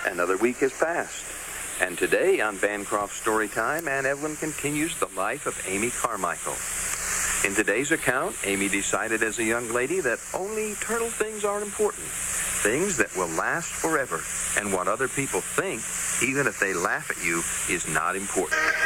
Another week has passed. And today on Bancroft Storytime, Anne Evelyn continues the life of Amy Carmichael. In today's account, Amy decided as a young lady that only eternal things are important. Things that will last forever. And what other people think, even if they laugh at you, is not important.